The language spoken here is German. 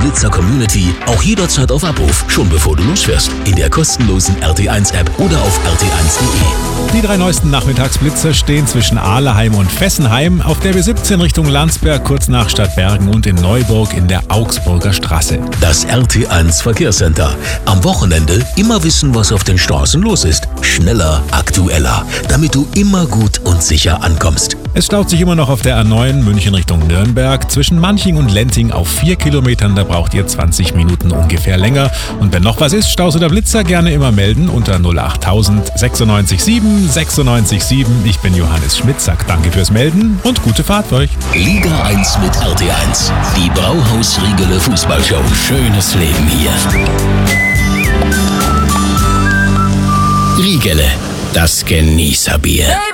Blitzer Community auch jederzeit auf Abruf, schon bevor du losfährst. In der kostenlosen RT1-App oder auf rt1.de. Die 3 neuesten Nachmittagsblitzer stehen zwischen Ahleheim und Fessenheim auf der B17 Richtung Landsberg, kurz nach Stadtbergen und in Neuburg in der Augsburger Straße. Das RT1 Verkehrscenter. Am Wochenende immer wissen, was auf den Straßen los ist. Schneller, aktueller, damit du immer gut und sicher ankommst. Es staut sich immer noch auf der A9 München Richtung Nürnberg. Zwischen Manching und Lenting auf 4 Kilometern, da braucht ihr 20 Minuten ungefähr länger. Und wenn noch was ist, Staus oder Blitzer, gerne immer melden unter 08000 96 7 96 7. Ich bin Johannes Schmidt, sag danke fürs Melden und gute Fahrt für euch. Liga 1 mit RT1. Die Brauhaus-Riegele Fußballshow. Schönes Leben hier. Riegele, das Genießerbier.